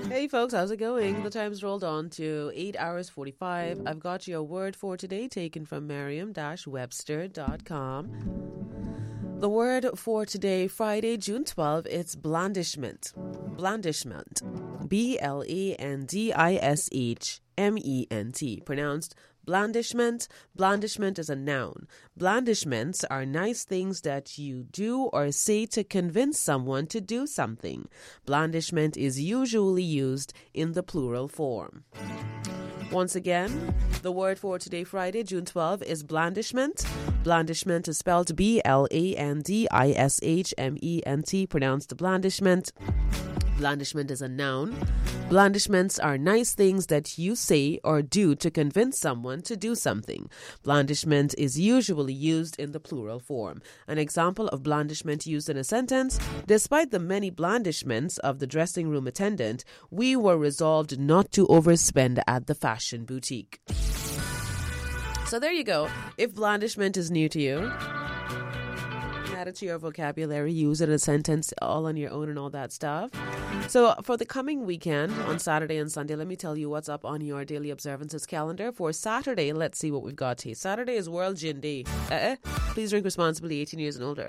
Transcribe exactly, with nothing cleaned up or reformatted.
Hey folks, how's it going? The time's rolled on to eight hours forty-five. I've got your word for today taken from merriam webster dot com. The word for today, Friday, June twelfth, it's blandishment. Blandishment. B L A N D I S H M E N T. Pronounced blandishment. Blandishment is a noun. Blandishments are nice things that you do or say to convince someone to do something. Blandishment is usually used in the plural form. Once again, the word for today, Friday, June twelfth, is blandishment. Blandishment is spelled B L A N D I S H M E N T, pronounced blandishment. Blandishment is a noun. Blandishments are nice things that you say or do to convince someone to do something. Blandishment is usually used in the plural form. An example of blandishment used in a sentence: despite the many blandishments of the dressing room attendant, we were resolved not to overspend at the fashion boutique. So there you go. If blandishment is new to you, add it to your vocabulary, use it in a sentence all on your own and all that stuff. So for the coming weekend, on Saturday and Sunday, let me tell you what's up on your daily observances calendar. For Saturday, let's see what we've got here. Saturday is World Gin Day. Uh-uh. Please drink responsibly, eighteen years and older.